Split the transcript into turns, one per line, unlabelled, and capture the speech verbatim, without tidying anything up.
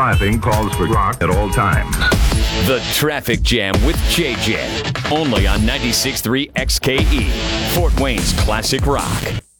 driving calls for rock at all times.
The Traffic Jam with J J. Only on ninety-six point three X K E, Fort Wayne's classic rock.